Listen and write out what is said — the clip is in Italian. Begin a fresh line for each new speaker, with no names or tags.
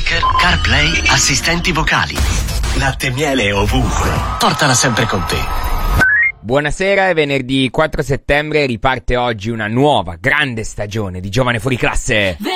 speaker, CarPlay, assistenti vocali. Latte e miele ovunque. Portala sempre con te.
Buonasera, è venerdì 4 settembre, riparte oggi una nuova grande stagione di Giovane Fuori Classe.